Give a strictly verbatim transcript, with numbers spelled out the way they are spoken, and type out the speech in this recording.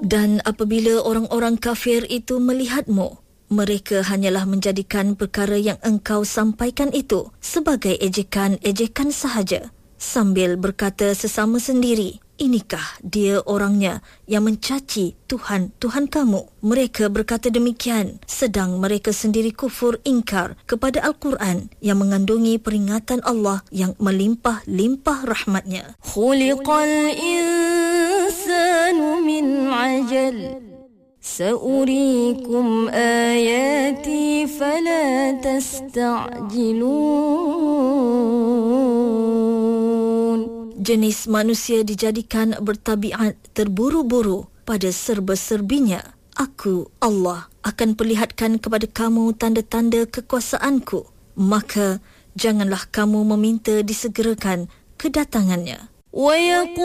Dan apabila orang-orang kafir itu melihatmu, mereka hanyalah menjadikan perkara yang engkau sampaikan itu sebagai ejekan-ejekan sahaja, sambil berkata sesama sendiri, inikah dia orangnya yang mencaci Tuhan-Tuhan kamu. Mereka berkata demikian sedang mereka sendiri kufur ingkar kepada Al-Quran yang mengandungi peringatan Allah yang melimpah-limpah rahmatnya. Khuliqal insanu min ajal Sa'urikum ayati fala tasta'jilun. Jenis manusia dijadikan bertabiat terburu-buru pada serba-serbinya. Aku, Allah, akan perlihatkan kepada kamu tanda-tanda kekuasaanku. Maka janganlah kamu meminta disegerakan kedatangannya. Wa